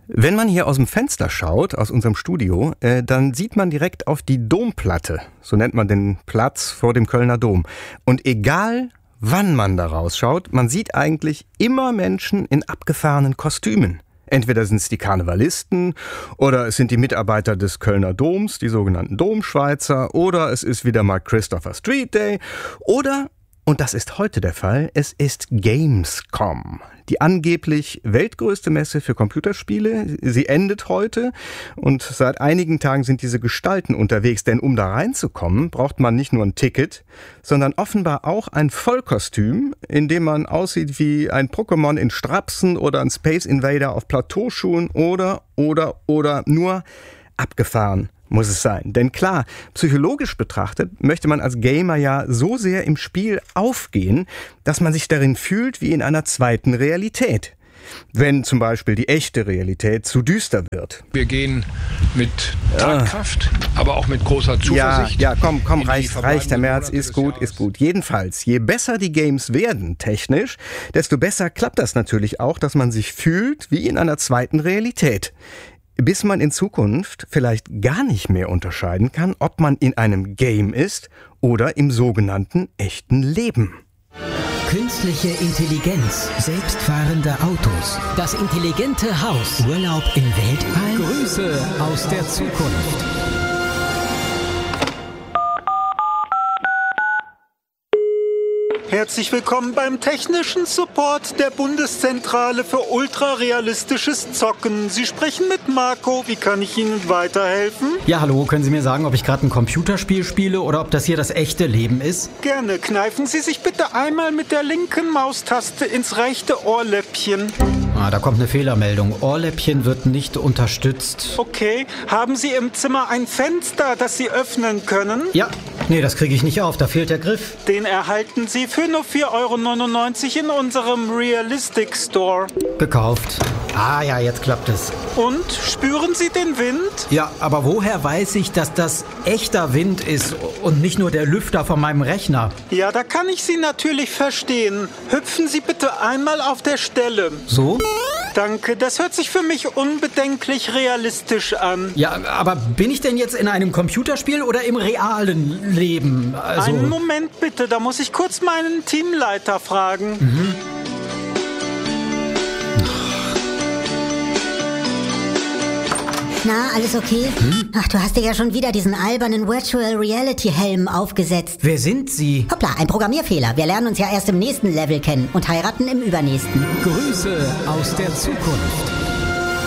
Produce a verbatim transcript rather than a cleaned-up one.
Wenn man hier aus dem Fenster schaut, aus unserem Studio, äh, dann sieht man direkt auf die Domplatte. So nennt man den Platz vor dem Kölner Dom. Und egal, wann man da rausschaut, man sieht eigentlich immer Menschen in abgefahrenen Kostümen. Entweder sind es die Karnevalisten oder es sind die Mitarbeiter des Kölner Doms, die sogenannten Domschweizer, oder es ist wieder mal Christopher Street Day oder, und das ist heute der Fall, es ist Gamescom, die angeblich weltgrößte Messe für Computerspiele. Sie endet heute und seit einigen Tagen sind diese Gestalten unterwegs, denn um da reinzukommen, braucht man nicht nur ein Ticket, sondern offenbar auch ein Vollkostüm, in dem man aussieht wie ein Pokémon in Strapsen oder ein Space Invader auf Plateauschuhen oder, oder, oder nur abgefahren muss es sein. Denn klar, psychologisch betrachtet möchte man als Gamer ja so sehr im Spiel aufgehen, dass man sich darin fühlt wie in einer zweiten Realität. Wenn zum Beispiel die echte Realität zu düster wird. Wir gehen mit Tatkraft, ja. aber auch mit großer Zuversicht. Ja, ja, komm, komm, reicht, reicht, Herr Merz, ist gut, ist gut. Jedenfalls, je besser die Games werden, technisch, desto besser klappt das natürlich auch, dass man sich fühlt wie in einer zweiten Realität. Bis man in Zukunft vielleicht gar nicht mehr unterscheiden kann, ob man in einem Game ist oder im sogenannten echten Leben. Künstliche Intelligenz, selbstfahrende Autos, das intelligente Haus, Urlaub im Weltall, Grüße aus der Zukunft. Herzlich willkommen beim technischen Support der Bundeszentrale für ultrarealistisches Zocken. Sie sprechen mit Marco. Wie kann ich Ihnen weiterhelfen? Ja, hallo. Können Sie mir sagen, ob ich gerade ein Computerspiel spiele oder ob das hier das echte Leben ist? Gerne. Kneifen Sie sich bitte einmal mit der linken Maustaste ins rechte Ohrläppchen. Ah, da kommt eine Fehlermeldung. Ohrläppchen wird nicht unterstützt. Okay. Haben Sie im Zimmer ein Fenster, das Sie öffnen können? Ja. Nee, das kriege ich nicht auf. Da fehlt der Griff. Den erhalten Sie für nur vier Euro neunundneunzig in unserem Realistic Store. Gekauft. Ah ja, jetzt klappt es. Und? Spüren Sie den Wind? Ja, aber woher weiß ich, dass das echter Wind ist und nicht nur der Lüfter von meinem Rechner? Ja, da kann ich Sie natürlich verstehen. Hüpfen Sie bitte einmal auf der Stelle. So? Danke, das hört sich für mich unbedenklich realistisch an. Ja, aber bin ich denn jetzt in einem Computerspiel oder im realen Leben? Also einen Moment bitte, da muss ich kurz meinen Teamleiter fragen. Mhm. Na, alles okay? Hm? Ach, du hast dir ja schon wieder diesen albernen Virtual Reality Helm aufgesetzt. Wer sind Sie? Hoppla, ein Programmierfehler. Wir lernen uns ja erst im nächsten Level kennen und heiraten im übernächsten. Grüße aus der Zukunft.